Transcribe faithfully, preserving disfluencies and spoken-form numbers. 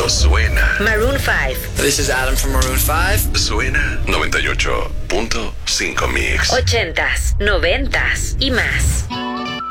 Esto suena. Maroon five. This is Adam from Maroon five. Suena noventa y ocho punto cinco Mix. Ochentas, noventas y más.